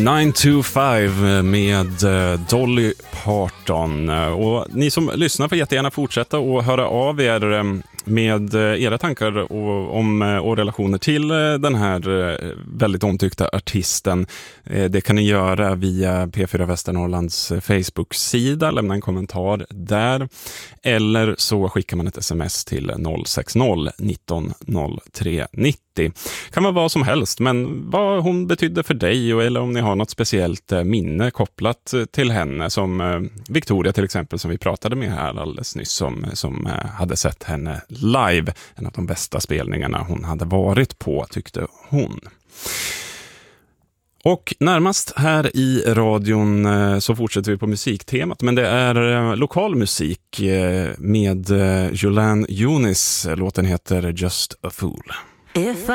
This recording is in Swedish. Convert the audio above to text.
925 med Dolly Parton. Och ni som lyssnar får jättegärna fortsätta och höra av er med era tankar och relationer till den här väldigt omtyckta artisten. Det kan ni göra via P4 Västernorrlands Facebook-sida. Lämna en kommentar där. Eller så skickar man ett sms till 060 19 03 90. Kan vara vad som helst, men vad hon betydde för dig eller om ni har något speciellt minne kopplat till henne, som Victoria till exempel, som vi pratade med här alldeles nyss, som hade sett henne live. En av de bästa spelningarna hon hade varit på, tyckte hon. Och närmast här i radion så fortsätter vi på musiktemat, men det är lokal musik med Julian Younes. Låten heter Just a Fool.